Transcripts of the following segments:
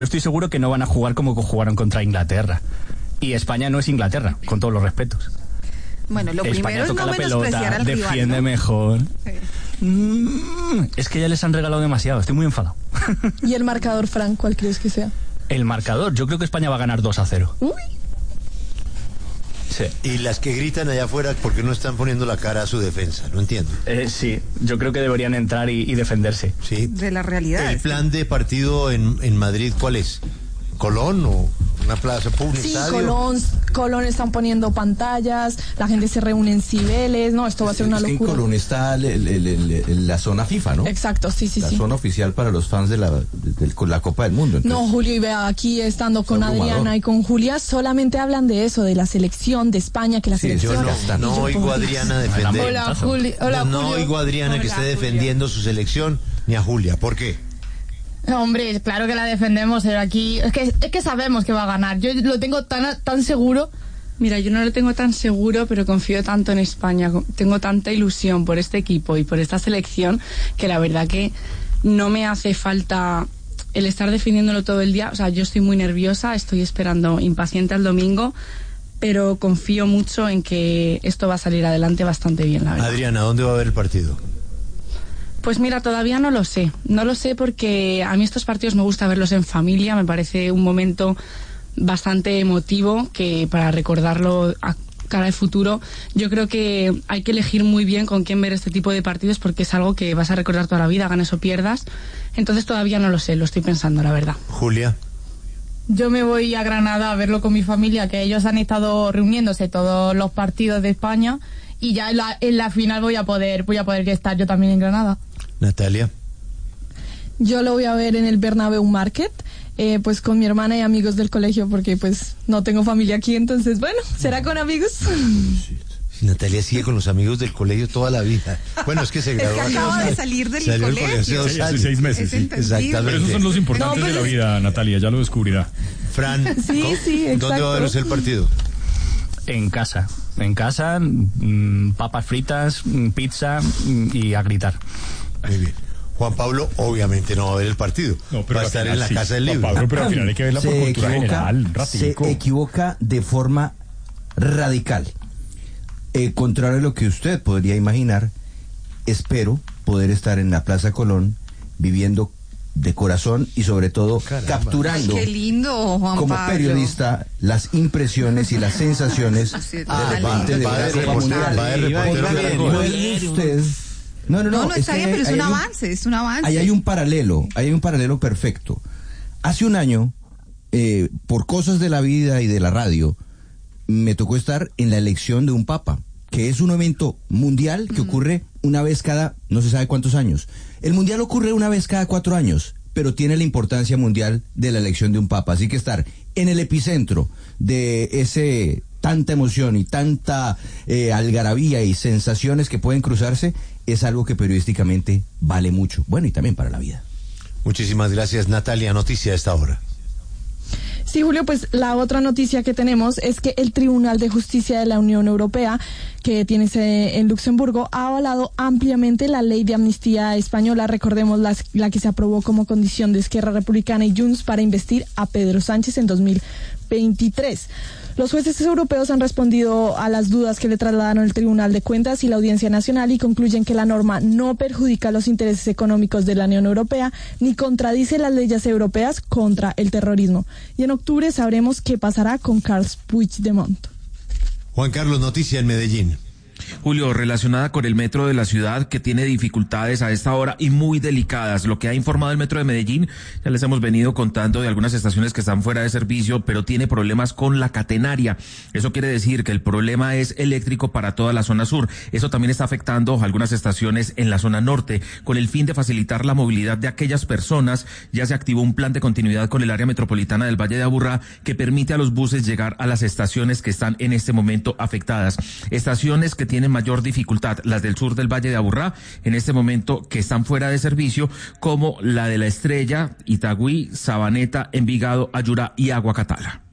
estoy seguro que no van a jugar como jugaron contra Inglaterra. Y España no es Inglaterra, con todos los respetos. Bueno, lo España primero es toca no la menospreciar pelota, al rival, defiende ¿no? mejor. Sí. Es que ya les han regalado demasiado, estoy muy enfadado. ¿Y el marcador, Fran, cuál crees que sea? El marcador, yo creo que España va a ganar 2-0. Uy. Sí. Y las que gritan allá afuera porque no están poniendo la cara a su defensa, no entiendo. Sí, yo creo que deberían entrar y defenderse. Sí. De la realidad. ¿El plan de partido en Madrid cuál es? ¿Colón o una plaza pública? Sí, estadio? Colón están poniendo pantallas, la gente se reúne en Cibeles, no, esto va a ser una Es que locura. en Colón está la zona FIFA, ¿no? Exacto, sí. La zona oficial para los fans de la Copa del Mundo. No, Julio, y vea, aquí estando con abrumador. Adriana y con Julia, solamente hablan de eso, de la selección, de España, que la Sí, selección... Yo no oigo a Adriana defender. Hola, Julio. No oigo a Adriana que esté defendiendo su selección, ni a Julia. ¿Por qué? No, hombre, claro que la defendemos, pero aquí es que sabemos que va a ganar. Yo lo tengo tan seguro. Mira, yo no lo tengo tan seguro, pero confío tanto en España, tengo tanta ilusión por este equipo y por esta selección que la verdad que no me hace falta el estar defendiéndolo todo el día. O sea, yo estoy muy nerviosa, estoy esperando impaciente al domingo, pero confío mucho en que esto va a salir adelante bastante bien, la verdad. Adriana, ¿dónde va a haber el partido? Pues mira, todavía no lo sé porque a mí estos partidos me gusta verlos en familia, me parece un momento bastante emotivo que para recordarlo a cara de futuro, yo creo que hay que elegir muy bien con quién ver este tipo de partidos porque es algo que vas a recordar toda la vida, ganes o pierdas, entonces todavía no lo sé, lo estoy pensando, la verdad. Julia. Yo me voy a Granada a verlo con mi familia, que ellos han estado reuniéndose todos los partidos de España y ya en la final voy a poder estar yo también en Granada. Natalia. Yo lo voy a ver en el Bernabéu Market, pues con mi hermana y amigos del colegio, porque pues no tengo familia aquí, entonces bueno, será con amigos. Natalia sigue con los amigos del colegio toda la vida. Bueno, es que se graduó. Es que acaba de salir del colegio. Hace 2 hace años. 6 meses, Es sí. entendible. Exactamente. Pero esos son los importantes No, pues de la vida, Natalia, ya lo descubrirá. Fran, Sí, exacto. ¿dónde va a verse el partido? En casa, papas fritas, pizza y a gritar. Muy bien. Juan Pablo obviamente no va a ver el partido. No, pero va a al estar final en la sí. casa del Juan libro. Pablo, pero al final hay que verla por cultura general, un se ratico. equivoca de forma radical. Contrario a lo que usted podría imaginar, espero poder estar en la Plaza Colón viviendo de corazón y sobre todo capturando Qué lindo, Juan como Pablo. periodista las impresiones y las sensaciones Sí, de está repente de va la de Copa reportero, Mundial. va de reportero Oiga bien, Caracol. no es usted. No, No, está que bien, pero es ahí un hay avance, es un avance. Ahí hay un paralelo perfecto. Hace un año, por cosas de la vida y de la radio, me tocó estar en la elección de un papa, que es un evento mundial que ocurre una vez cada, no se sabe cuántos años. El mundial ocurre una vez cada 4 años, pero tiene la importancia mundial de la elección de un papa. Así que estar en el epicentro de ese tanta emoción y tanta algarabía y sensaciones que pueden cruzarse es algo que periodísticamente vale mucho. Bueno, y también para la vida. Muchísimas gracias, Natalia. Noticia a esta hora. Sí, Julio, pues la otra noticia que tenemos es que el Tribunal de Justicia de la Unión Europea, que tiene sede en Luxemburgo, ha avalado ampliamente la ley de amnistía española, recordemos la que se aprobó como condición de Esquerra Republicana y Junts para investir a Pedro Sánchez en 2023. Los jueces europeos han respondido a las dudas que le trasladaron el Tribunal de Cuentas y la Audiencia Nacional y concluyen que la norma no perjudica los intereses económicos de la Unión Europea ni contradice las leyes europeas contra el terrorismo. Y en octubre sabremos qué pasará con Carles Puigdemont. Juan Carlos, noticia en Medellín. Julio, relacionada con el metro de la ciudad que tiene dificultades a esta hora y muy delicadas. Lo que ha informado el metro de Medellín, ya les hemos venido contando de algunas estaciones que están fuera de servicio, pero tiene problemas con la catenaria. Eso quiere decir que el problema es eléctrico para toda la zona sur. Eso también está afectando algunas estaciones en la zona norte. Con el fin de facilitar la movilidad de aquellas personas, ya se activó un plan de continuidad con el área metropolitana del Valle de Aburrá que permite a los buses llegar a las estaciones que están en este momento afectadas. Estaciones que tienen mayor dificultad, las del sur del Valle de Aburrá, en este momento que están fuera de servicio, como la de La Estrella, Itagüí, Sabaneta, Envigado, Ayurá y Aguacatala.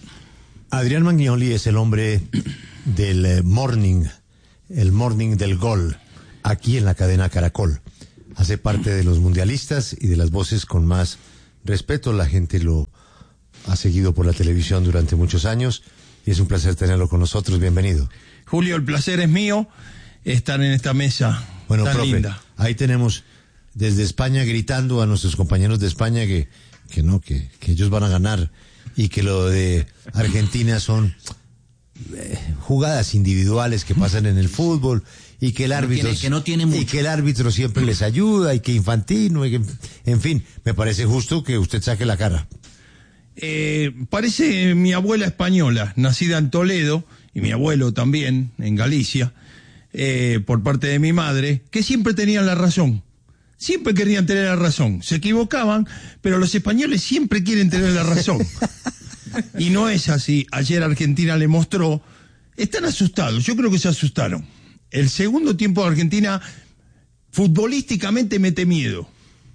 Adrián Magnoli es el hombre del morning, el morning del gol, aquí en la cadena Caracol. Hace parte de los mundialistas y de las voces con más respeto, la gente lo ha seguido por la televisión durante muchos años y es un placer tenerlo con nosotros. Bienvenido. Julio, el placer es mío estar en esta mesa bueno, tan profe, linda. Ahí tenemos desde España gritando a nuestros compañeros de España que ellos van a ganar y que lo de Argentina son jugadas individuales que pasan en el fútbol y que el árbitro no tiene mucho. y que el árbitro siempre les ayuda y que Infantino y que, en fin, me parece justo que usted saque la cara. Parece mi abuela española, nacida en Toledo, y mi abuelo también, en Galicia, por parte de mi madre, que siempre tenían la razón. Siempre querían tener la razón. Se equivocaban, pero los españoles siempre quieren tener la razón. Y no es así. Ayer Argentina le mostró. Están asustados. Yo creo que se asustaron. El segundo tiempo de Argentina, futbolísticamente, mete miedo.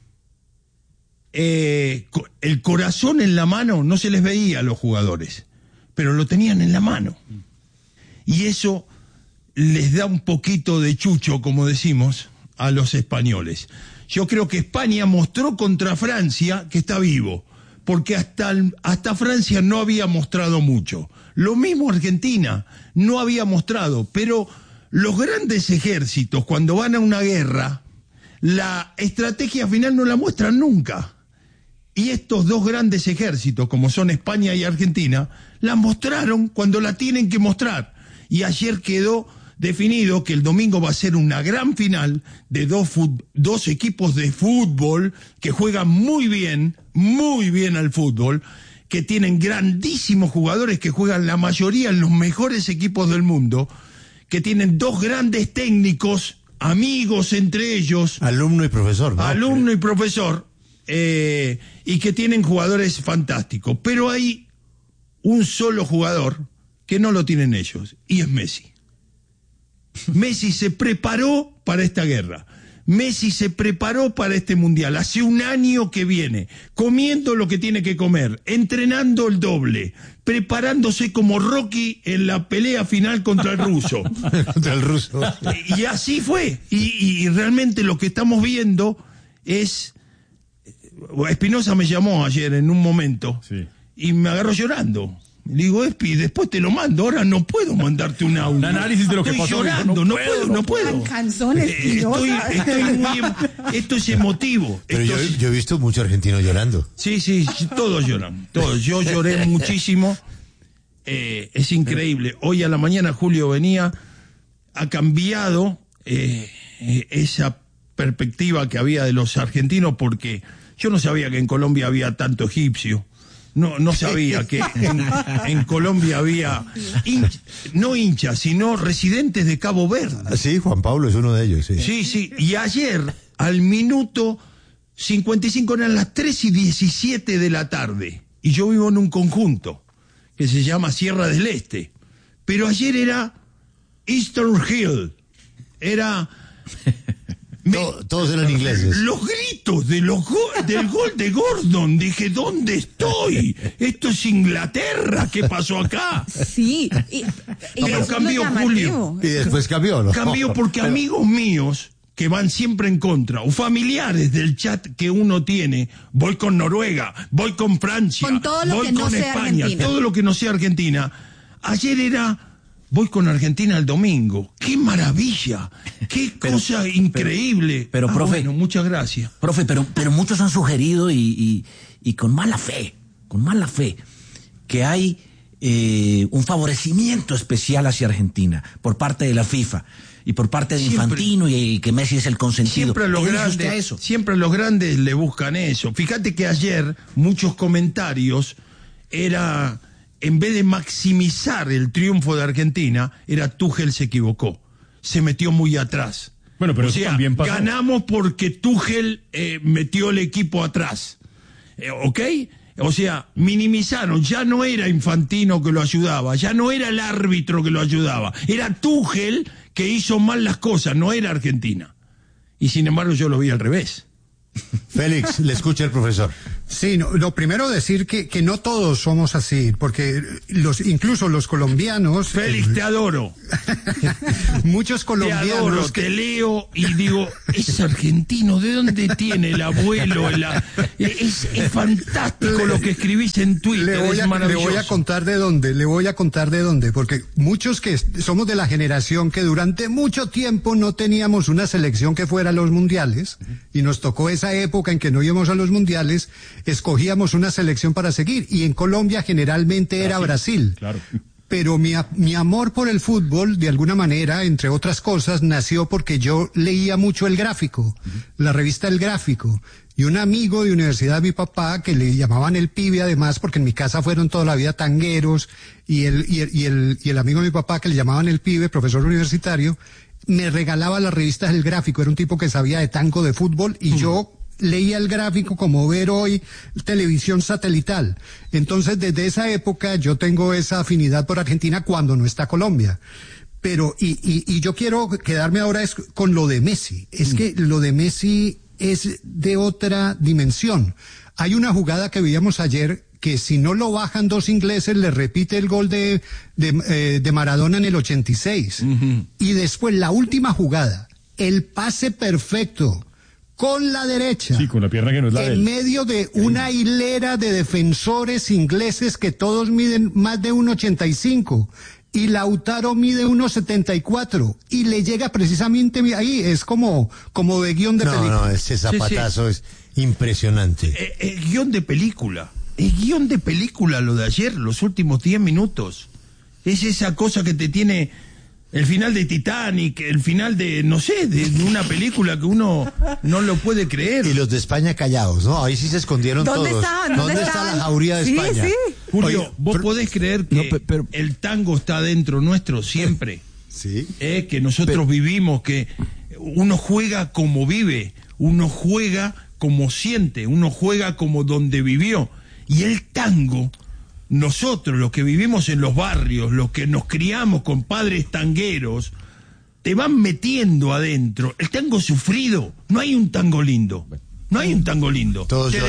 El corazón en la mano no se les veía a los jugadores, pero lo tenían en la mano. Y eso les da un poquito de chucho, como decimos, a los españoles. Yo creo que España mostró contra Francia que está vivo, porque hasta Francia no había mostrado mucho. Lo mismo Argentina no había mostrado, pero los grandes ejércitos, cuando van a una guerra, la estrategia final no la muestran nunca. Y estos dos grandes ejércitos, como son España y Argentina, la mostraron cuando la tienen que mostrar. Y ayer quedó definido que el domingo va a ser una gran final de dos equipos de fútbol que juegan muy bien al fútbol, que tienen grandísimos jugadores que juegan la mayoría en los mejores equipos del mundo, que tienen dos grandes técnicos, amigos entre ellos. Alumno y profesor, ¿no? Alumno y profesor, y que tienen jugadores fantásticos. Pero hay un solo jugador que no lo tienen ellos, y es Messi. Messi se preparó para esta guerra. Messi se preparó para este mundial. Hace un año que viene, comiendo lo que tiene que comer, entrenando el doble, preparándose como Rocky en la pelea final contra el ruso. Contra el ruso. Y así fue. Y realmente lo que estamos viendo es... Espinosa me llamó ayer en un momento, sí, y me agarró llorando. Le digo, Espi, después te lo mando, ahora no puedo mandarte un audio. Un análisis de lo que pasó. Estoy llorando, no puedo. Esto es emotivo. Pero yo he visto muchos argentinos llorando. Sí, todos lloran, todos. Yo lloré muchísimo. Es increíble. Hoy a la mañana Julio venía, ha cambiado esa perspectiva que había de los argentinos, porque yo no sabía que en Colombia había tanto egipcio. No sabía que en Colombia había no hinchas, sino residentes de Cabo Verde. Sí, Juan Pablo es uno de ellos, sí. Sí, y ayer, al minuto 55, eran las 3:17 de la tarde, y yo vivo en un conjunto que se llama Sierra del Este, pero ayer era Eastern Hill, era... Todos eran ingleses. Los gritos del gol de Gordon. Dije, ¿dónde estoy? Esto es Inglaterra. ¿Qué pasó acá? Sí. Pero cambió, Julio. Y después cambió, ¿no? Cambió porque amigos míos que van siempre en contra, o familiares del chat que uno tiene, voy con Noruega, voy con Francia, con todo lo voy que no con sea España, Argentina. todo lo que no sea Argentina. Ayer era... Voy con Argentina el domingo. ¡Qué maravilla! ¡Qué cosa increíble! Pero profe... Bueno, muchas gracias. Profe, pero muchos han sugerido y con mala fe, que hay un favorecimiento especial hacia Argentina por parte de la FIFA y por parte de Infantino, y que Messi es el consentido. Siempre los grandes le buscan eso. Fíjate que ayer muchos comentarios era... En vez de maximizar el triunfo de Argentina, era Tuchel se equivocó. Se metió muy atrás. Bueno, pero o eso sea, también pasó. Ganamos porque Tuchel metió el equipo atrás. ¿Ok? O sea, minimizaron. Ya no era Infantino que lo ayudaba. Ya no era el árbitro que lo ayudaba. Era Tuchel que hizo mal las cosas. No era Argentina. Y sin embargo yo lo vi al revés. Félix, le escucha el profesor. Sí, lo primero decir que no todos somos así, porque incluso los colombianos... Félix, te adoro. Muchos colombianos... Te adoro, te leo y digo, es argentino, ¿de dónde tiene el abuelo? Es fantástico lo que escribís en Twitter, le voy a contar de dónde, porque muchos que somos de la generación que durante mucho tiempo no teníamos una selección que fuera a los mundiales, y nos tocó esa época en que no íbamos a los mundiales, escogíamos una selección para seguir, y en Colombia generalmente era Brasil. Claro. Pero mi amor por el fútbol, de alguna manera, entre otras cosas, nació porque yo leía mucho El Gráfico, la revista El Gráfico, y un amigo de universidad de mi papá, que le llamaban El Pibe además, porque en mi casa fueron toda la vida tangueros, y el amigo de mi papá, que le llamaban El Pibe, profesor universitario, me regalaba las revistas El Gráfico. Era un tipo que sabía de tango, de fútbol, y yo leía El Gráfico como ver hoy televisión satelital. Entonces, desde esa época yo tengo esa afinidad por Argentina cuando no está Colombia. Pero, y yo quiero quedarme ahora con lo de Messi. Es que lo de Messi es de otra dimensión. Hay una jugada que veíamos ayer que si no lo bajan dos ingleses le repite el gol de Maradona en el 86. Y después la última jugada, el pase perfecto con la derecha. Sí, con la pierna que no es la de él. En medio de una hilera de defensores ingleses que todos miden más de 1,85. Y Lautaro mide 1,74. Y le llega precisamente ahí. Es como de guión de película. No, ese zapatazo es impresionante. Guión de película. Es guión de película lo de ayer, los últimos 10 minutos. Es esa cosa que te tiene... El final de Titanic, el final de, no sé, de una película que uno no lo puede creer. Y los de España callados, ¿no? Ahí sí se escondieron todos. ¿Dónde está la jauría de España? Sí. Julio, Oye, ¿vos podés creer que el tango está dentro nuestro siempre? Sí. Que nosotros vivimos, que uno juega como vive, uno juega como siente, uno juega como donde vivió. Y el tango... Nosotros, los que vivimos en los barrios, los que nos criamos con padres tangueros, te van metiendo adentro. El tango sufrido, no hay un tango lindo. No hay un tango lindo.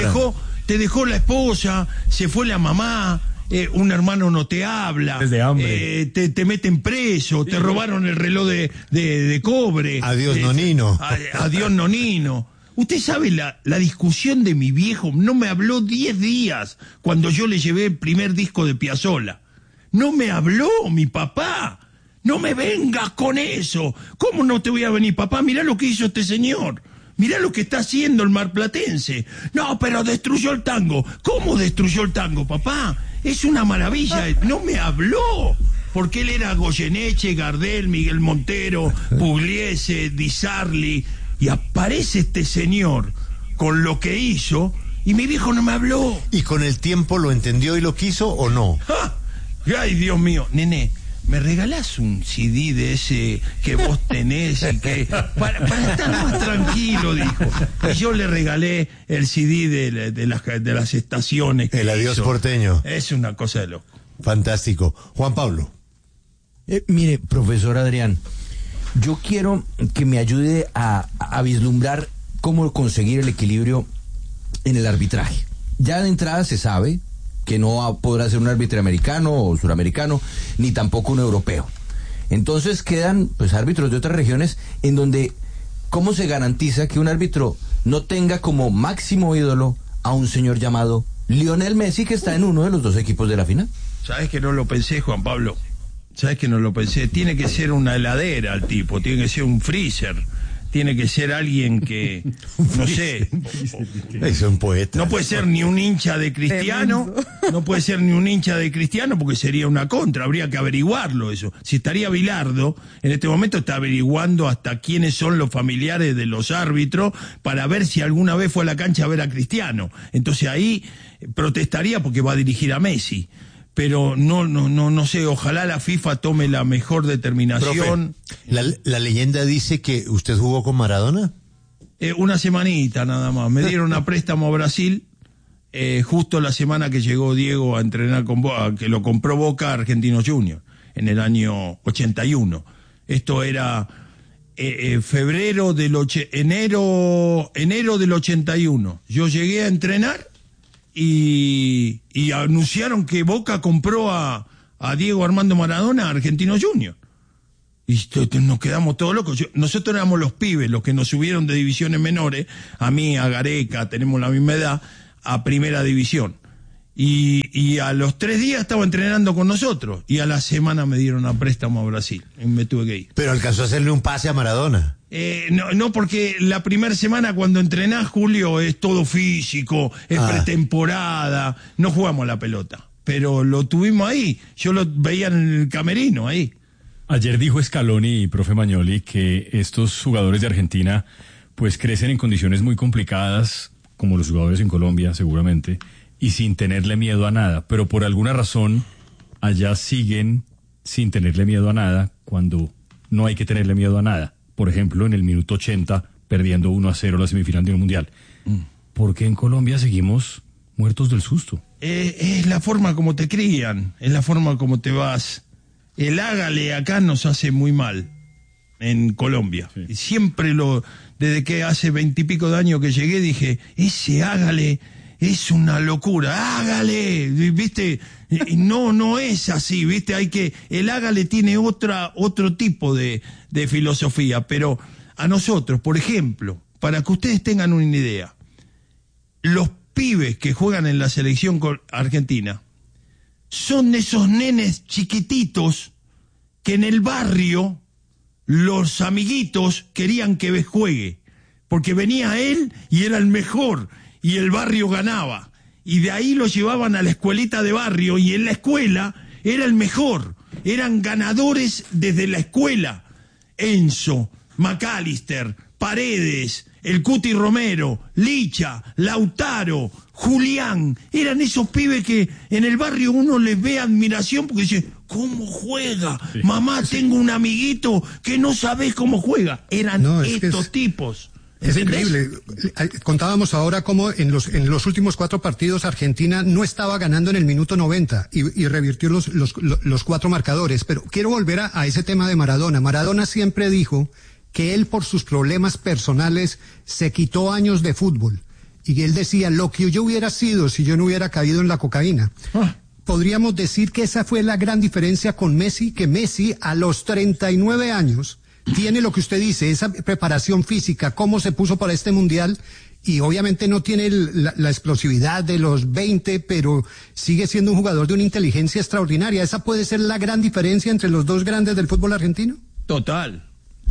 Te dejó la esposa, se fue la mamá, un hermano no te habla, desde hambre. Te meten preso, te robaron el reloj de cobre. Adiós, Nonino. Adiós, Nonino. Usted sabe la discusión de mi viejo, no me habló 10 días cuando yo le llevé el primer disco de Piazzolla. No me habló mi papá. No me vengas con eso. ¿Cómo no te voy a venir, papá? Mirá lo que hizo este señor. Mirá lo que está haciendo el marplatense. No, pero destruyó el tango. ¿Cómo destruyó el tango, papá? Es una maravilla. No me habló. Porque él era Goyeneche, Gardel, Miguel Montero, Pugliese, Di Sarli... Y aparece este señor con lo que hizo y mi viejo no me habló. ¿Y con el tiempo lo entendió y lo quiso o no? ¡Ah! ¡Ay, Dios mío! Nene, ¿me regalás un CD de ese que vos tenés y que para estar más tranquilo, dijo? Y yo le regalé el CD de las estaciones. El Adiós Porteño. Es una cosa de loco. Fantástico. Juan Pablo. Mire, profesor Adrián, yo quiero que me ayude a vislumbrar cómo conseguir el equilibrio en el arbitraje. Ya de entrada se sabe que no podrá ser un árbitro americano o suramericano, ni tampoco un europeo. Entonces quedan pues árbitros de otras regiones en donde, ¿cómo se garantiza que un árbitro no tenga como máximo ídolo a un señor llamado Lionel Messi, que está en uno de los dos equipos de la final? ¿Sabes que no lo pensé, Juan Pablo? ¿Sabes que no lo pensé? Tiene que ser una heladera el tipo, tiene que ser un freezer, tiene que ser alguien que, no sé... Es un poeta. No puede ser ni un hincha de Cristiano, porque sería una contra, habría que averiguarlo eso. Si estaría Bilardo, en este momento está averiguando hasta quiénes son los familiares de los árbitros para ver si alguna vez fue a la cancha a ver a Cristiano. Entonces ahí protestaría porque va a dirigir a Messi. Pero no sé, ojalá la FIFA tome la mejor determinación. Profe, ¿la leyenda dice que usted jugó con Maradona? Una semanita nada más. Me dieron a préstamo a Brasil, justo la semana que llegó Diego a entrenar con Boca, que lo compró Boca Argentinos Juniors, en el año 81. Esto era enero del 81. Yo llegué a entrenar y anunciaron que Boca compró a Diego Armando Maradona, Argentino Junior. Y nos quedamos todos locos. Nosotros éramos los pibes, los que nos subieron de divisiones menores, a mí, a Gareca, tenemos la misma edad, a primera división. Y a los 3 días estaba entrenando con nosotros, y a la semana me dieron a préstamo a Brasil, y me tuve que ir. Pero alcanzó a hacerle un pase a Maradona. No, porque la primera semana cuando entrenás, Julio, es todo físico, es pretemporada, no jugamos la pelota. Pero lo tuvimos ahí, yo lo veía en el camerino ahí. Ayer dijo Scaloni y profe Magnoli que estos jugadores de Argentina pues crecen en condiciones muy complicadas, como los jugadores en Colombia seguramente, y sin tenerle miedo a nada, pero por alguna razón allá siguen sin tenerle miedo a nada cuando no hay que tenerle miedo a nada. Por ejemplo, en el minuto 80, perdiendo 1-0 la semifinal de un mundial. ¿Por qué en Colombia seguimos muertos del susto? Es la forma como te crían, es la forma como te vas. El hágale acá nos hace muy mal en Colombia. Sí. Y siempre desde que hace 20 y pico de años que llegué, dije, ese hágale es una locura, hágale, ¿viste? No es así, ¿viste? El hágale tiene otro tipo de filosofía, pero a nosotros, por ejemplo, para que ustedes tengan una idea, los pibes que juegan en la selección argentina son esos nenes chiquititos que en el barrio los amiguitos querían que juegue, porque venía él y era el mejor, y el barrio ganaba, y de ahí lo llevaban a la escuelita de barrio, y en la escuela era el mejor, eran ganadores desde la escuela. Enzo, McAllister, Paredes, el Cuti Romero, Licha, Lautaro, Julián, eran esos pibes que en el barrio uno les ve admiración porque dice, ¿cómo juega? Sí. Mamá, tengo un amiguito que no sabés cómo juega. Eran estos tipos. Es increíble. Contábamos ahora cómo en los últimos 4 partidos Argentina no estaba ganando en el minuto 90 y revirtió los 4 marcadores. Pero quiero volver a ese tema de Maradona. Maradona siempre dijo que él por sus problemas personales se quitó años de fútbol. Y él decía, lo que yo hubiera sido si yo no hubiera caído en la cocaína. Podríamos decir que esa fue la gran diferencia con Messi, que Messi a los 39 años tiene lo que usted dice, esa preparación física, cómo se puso para este mundial, y obviamente no tiene la explosividad de los 20, pero sigue siendo un jugador de una inteligencia extraordinaria. ¿Esa puede ser la gran diferencia entre los dos grandes del fútbol argentino? Total.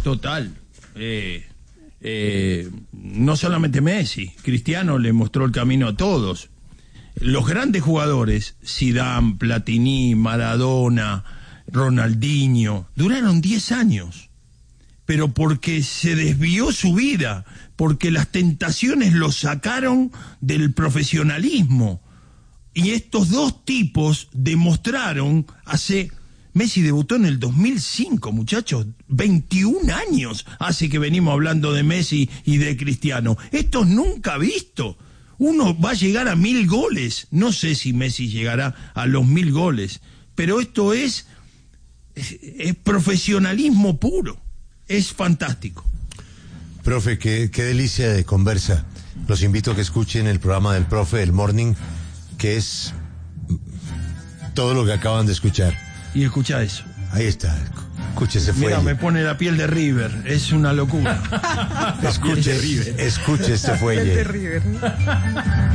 No solamente Messi, Cristiano le mostró el camino a todos. Los grandes jugadores, Zidane, Platini, Maradona, Ronaldinho, duraron 10 años, pero porque se desvió su vida, porque las tentaciones los sacaron del profesionalismo. Y estos dos tipos demostraron Messi debutó en el 2005, muchachos, 21 años hace que venimos hablando de Messi y de Cristiano. Esto es nunca visto. Uno va a llegar a 1000 goles. No sé si Messi llegará a los 1000 goles, pero esto es profesionalismo puro. Es fantástico. Profe, qué delicia de conversa. Los invito a que escuchen el programa del profe, el Morning, que es todo lo que acaban de escuchar. Y escucha eso. Ahí está. Escuche ese fuelle. Mira, me pone la piel de River. Es una locura. Escuche este fuelle.